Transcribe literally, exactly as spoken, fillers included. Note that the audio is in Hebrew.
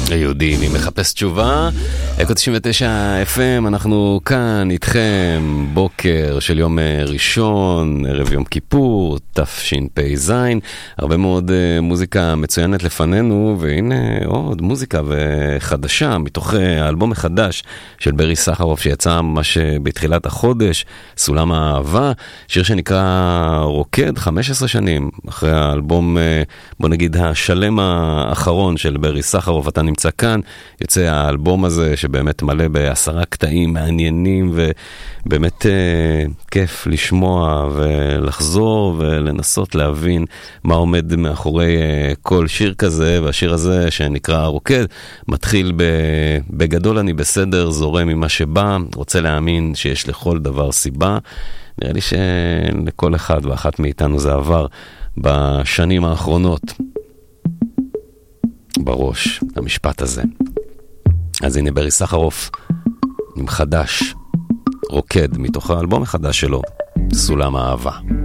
היהודי, מי מחפש תשובה? אקו תשעים ותשע אף אם, אנחנו כאן איתכם, בוקר של יום ראשון, ערב יום כיפור, תשפ"ז, הרבה מאוד מוזיקה מצוינת לפנינו, והנה עוד מוזיקה וחדשה, מתוך האלבום החדש של ברי סחרוף, שיצא ממש בתחילת החודש, סולם האהבה, שיר שנקרא רוקד, חמש עשרה שנים, אחרי האלבום, בוא נגיד, השלם האחרון של ברי סחרוף, אתה נמצא כאן, יוצא האלבום הזה שבאמת מלא בעשרה קטעים מעניינים ובאמת אה, כיף לשמוע ולחזור ולנסות להבין מה עומד מאחורי אה, כל שיר כזה, והשיר הזה שנקרא רוקד מתחיל ב, בגדול אני בסדר, זורם ממה שבא, רוצה להאמין שיש לכל דבר סיבה. נראה לי שלכל אחד ואחת מאיתנו זה עבר בשנים האחרונות בראש, המשפט הזה. אז הנה ברי סחרוף עם חדש, רוקד, מתוך האלבום החדש שלו, סולם האהבה.